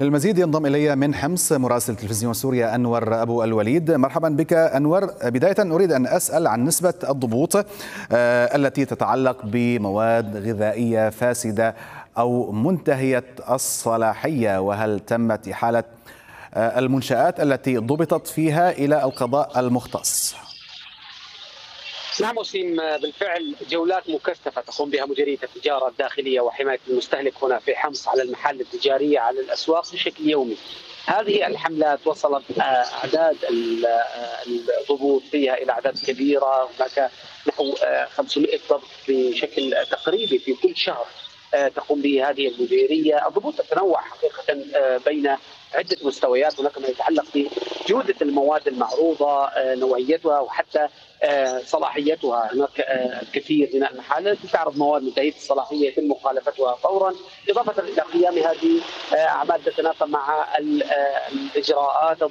للمزيد ينضم إلي من حمص مراسل تلفزيون سوريا أنور أبو الوليد. مرحبا بك أنور. بداية أريد أن أسأل عن نسبة الضبوط التي تتعلق بمواد غذائية فاسدة أو منتهية الصلاحية، وهل تمت إحالة المنشآت التي ضبطت فيها إلى القضاء المختص؟ نعم وسيم، بالفعل جولات مكثفة تقوم بها مديرية التجارة الداخلية وحماية المستهلك هنا في حمص على المحال التجارية على الأسواق بشكل يومي. هذه الحملات وصلت أعداد الضبوط فيها إلى أعداد كبيرة، هناك نحو 500 ضبط بشكل تقريبي في كل شهر تقوم به هذه المديرية. الضبوط تتنوع حقيقة بين عدة مستويات، هناك ما يتعلق بجودة المواد المعروضة، نوعيتها وحتى صلاحيتها. هناك الكثير من المحال التي تعرض مواد منتهية الصلاحية يتم مخالفتها فورا، إضافة إلى قيام هذه أعمال تتنافى مع الإجراءات